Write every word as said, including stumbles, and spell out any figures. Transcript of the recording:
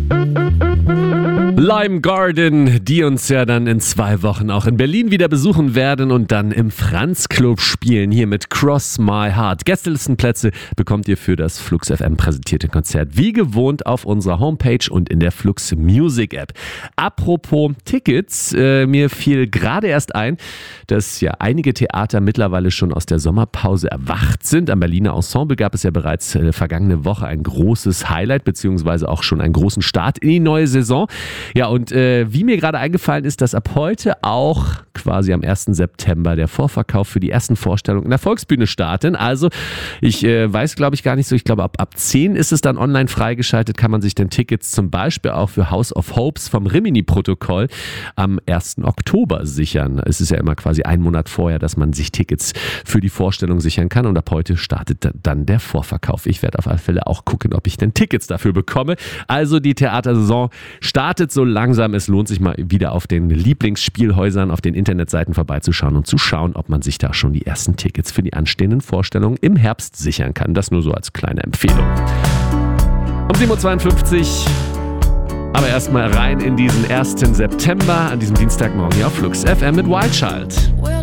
Lime Garden, die uns ja dann in zwei Wochen auch in Berlin wieder besuchen werden und dann im Franz Club spielen, hier mit Cross My Heart. Gästelistenplätze bekommt ihr für das Flux F M präsentierte Konzert wie gewohnt auf unserer Homepage und in der Flux Music App. Apropos Tickets, äh, mir fiel gerade erst ein, dass ja einige Theater mittlerweile schon aus der Sommerpause erwacht sind. Am Berliner Ensemble gab es ja bereits äh, vergangene Woche ein großes Highlight, beziehungsweise auch schon einen großen Start in die neue Saison. Ja, und äh, wie mir gerade eingefallen ist, dass ab heute auch quasi am ersten September der Vorverkauf für die ersten Vorstellungen in der Volksbühne starten. Also ich äh, weiß, glaube ich, gar nicht so, ich glaube ab, ab zehn ist es dann online freigeschaltet, kann man sich dann Tickets zum Beispiel auch für House of Hopes vom Rimini-Protokoll am ersten Oktober sichern. Es ist ja immer quasi ein Monat vorher, dass man sich Tickets für die Vorstellung sichern kann und ab heute startet dann der Vorverkauf. Ich werde auf alle Fälle auch gucken, ob ich denn Tickets dafür bekomme. Also die Theatersaison startet so langsam. Es lohnt sich mal wieder auf den Lieblingsspielhäusern, auf den Internetseiten vorbeizuschauen und zu schauen, ob man sich da schon die ersten Tickets für die anstehenden Vorstellungen im Herbst sichern kann. Das nur so als kleine Empfehlung. Um sieben Uhr zweiundfünfzig, aber erstmal rein in diesen ersten September, an diesem Dienstagmorgen hier auf Flux F M mit Wild Child.